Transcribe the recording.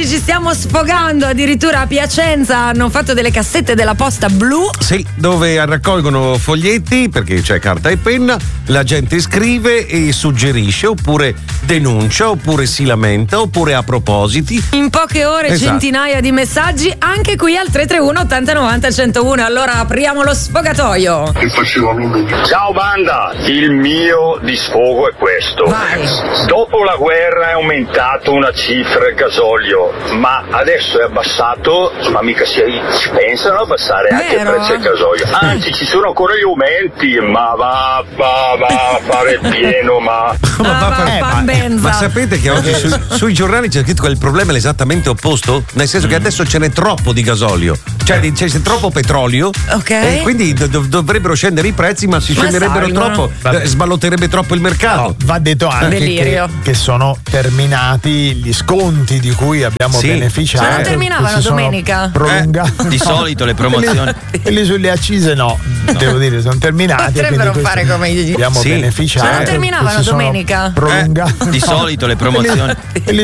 amici, ci stiamo sfogando. Addirittura a Piacenza hanno fatto delle cassette della posta blu. Sì, dove raccolgono foglietti perché c'è carta e penna, la gente scrive e suggerisce, oppure denuncia, oppure si lamenta, oppure ha propositi. In poche ore centinaia di messaggi anche qui al 331 80 90 101. Allora apriamo lo sfogatoio. Ciao banda, il mio di sfogo è questo. Vai. Dopo la guerra è aumentato una cifra il gasolio, ma adesso è abbassato, ma mica ci pensano a abbassare anche il prezzo del gasolio. Anzi, ci sono ancora gli aumenti, ma va a fare il pieno, ma sapete che oggi sui giornali c'è scritto che il problema è esattamente opposto? Nel senso che adesso ce n'è troppo di gasolio, cioè c'è troppo petrolio, e quindi dovrebbero scendere i prezzi, ma si scenderebbero troppo, sballotterebbe troppo il mercato. No, va detto anche che sono terminati gli sconti di cui abbiamo beneficiato. Ma non terminavano domenica? Prolungati. Di solito le promozioni. Quelli sulle accise devo dire, sono terminati. Potrebbero fare come abbiamo beneficiato. Ma non terminavano domenica? Prolungati. Di solito le promozioni.